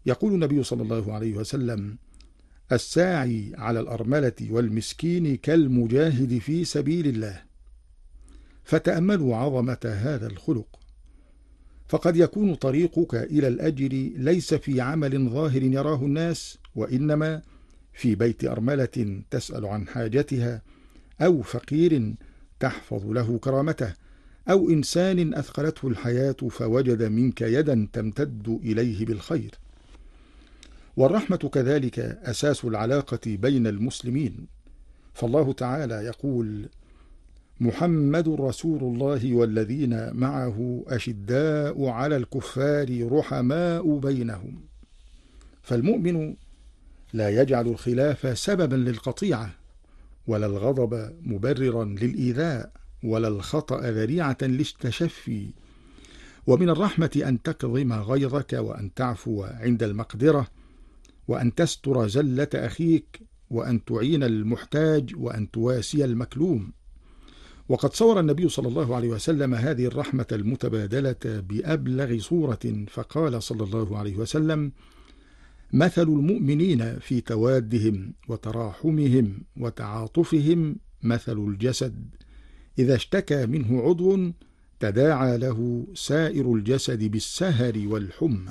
يقول النبي صلى الله عليه وسلم: الساعي على الأرملة والمسكين كالمجاهد في سبيل الله. فتأملوا عظمة هذا الخلق، فقد يكون طريقك إلى الأجر ليس في عمل ظاهر يراه الناس، وإنما في بيت أرملة تسأل عن حاجتها، أو فقير تحفظ له كرامته، أو إنسان أثقلته الحياة فوجد منك يدا تمتد إليه بالخير. والرحمة كذلك أساس العلاقة بين المسلمين، فالله تعالى يقول: محمد رسول الله والذين معه أشداء على الكفار رحماء بينهم. فالمؤمن لا يجعل الخلاف سببا للقطيعة، ولا الغضب مبررا للإيذاء، ولا الخطأ ذريعة للتشفي. ومن الرحمة أن تكظم غيظك، وأن تعفو عند المقدرة، وأن تستر زلة أخيك، وأن تعين المحتاج، وأن تواسي المكلوم. وقد صور النبي صلى الله عليه وسلم هذه الرحمة المتبادلة بأبلغ صورة، فقال صلى الله عليه وسلم: مثل المؤمنين في توادهم وتراحمهم وتعاطفهم مثل الجسد، إذا اشتكى منه عضو تداعى له سائر الجسد بالسهر والحمى.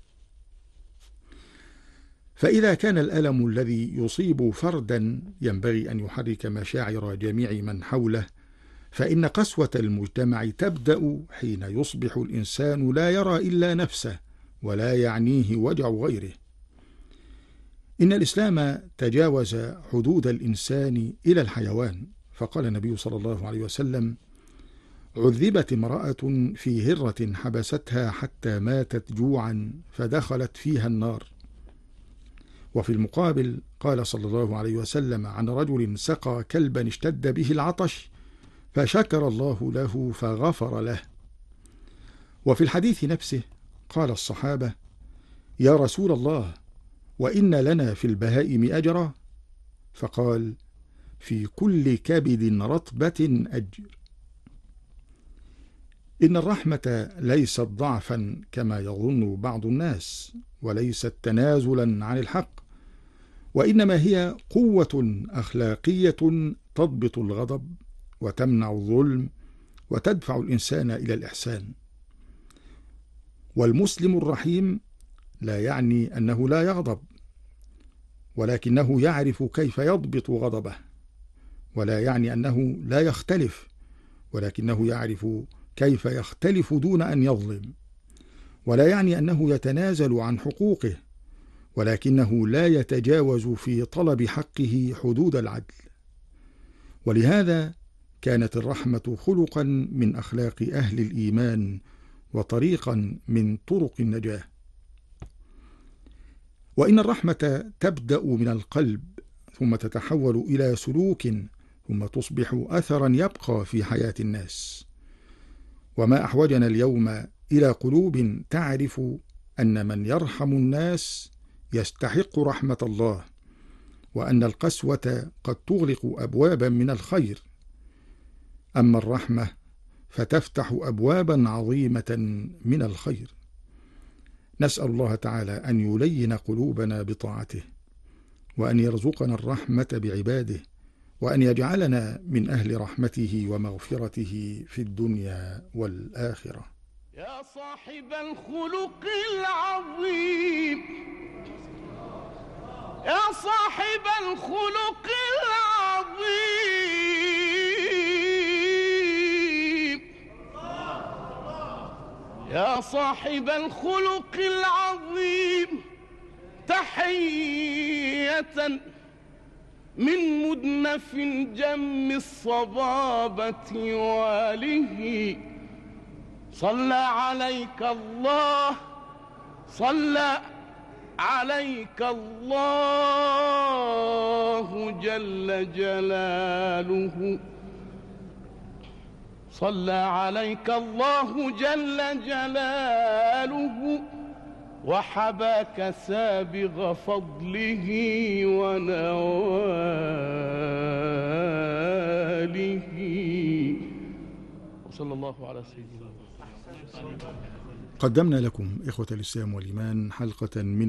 فإذا كان الألم الذي يصيب فردا ينبغي أن يحرك مشاعر جميع من حوله، فإن قسوة المجتمع تبدأ حين يصبح الإنسان لا يرى إلا نفسه، ولا يعنيه وجع غيره. إن الإسلام تجاوز حدود الإنسان إلى الحيوان، فقال النبي صلى الله عليه وسلم: عذبت امرأة في هرة حبستها حتى ماتت جوعا فدخلت فيها النار. وفي المقابل قال صلى الله عليه وسلم عن رجل سقى كلبا اشتد به العطش فشكر الله له فغفر له. وفي الحديث نفسه قال الصحابة: يا رسول الله، وإن لنا في البهائم أجرا؟ فقال: في كل كبد رطبة أجر. إن الرحمة ليست ضعفا كما يظن بعض الناس، وليست تنازلا عن الحق، وإنما هي قوة أخلاقية تضبط الغضب وتمنع الظلم وتدفع الإنسان إلى الإحسان. والمسلم الرحيم لا يعني أنه لا يغضب، ولكنه يعرف كيف يضبط غضبه، ولا يعني أنه لا يختلف، ولكنه يعرف كيف يختلف دون أن يظلم، ولا يعني أنه يتنازل عن حقوقه، ولكنه لا يتجاوز في طلب حقه حدود العدل. ولهذا كانت الرحمة خلقا من أخلاق أهل الإيمان، وطريقا من طرق النجاة. وإن الرحمة تبدأ من القلب، ثم تتحول إلى سلوك، ثم تصبح أثرا يبقى في حياة الناس. وما أحوجنا اليوم إلى قلوب تعرف أن من يرحم الناس يستحق رحمة الله، وأن القسوة قد تغلق أبوابا من الخير، أما الرحمة فتفتح أبوابا عظيمة من الخير. نسأل الله تعالى أن يلين قلوبنا بطاعته، وأن يرزقنا الرحمة بعباده، وأن يجعلنا من أهل رحمته ومغفرته في الدنيا والآخرة. يا صاحب الخلق العظيم، يا صاحب الخلق العظيم، يا صاحب الخلق العظيم، تحية من مدنف جم الصبابة واله. صلى عليك الله، صلى عليك الله جل جلاله، صلى عليك الله جل جلاله، وحباك سابغ فضله ونواله. وصلى الله على سيدنا محمد. قدمنا لكم إخوة الإسلام والإيمان حلقة من